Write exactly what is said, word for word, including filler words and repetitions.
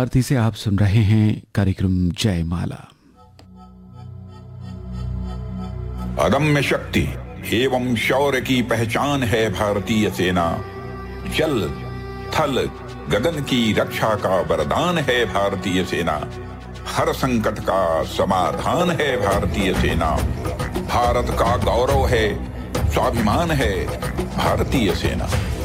भारती से आप सुन रहे हैं कार्यक्रम जयमाला। अदम्य शक्ति एवं शौर्य की पहचान है भारतीय सेना। जल थल गगन की रक्षा का वरदान है भारतीय सेना। हर संकट का समाधान है भारतीय सेना। भारत का गौरव है, स्वाभिमान है भारतीय सेना।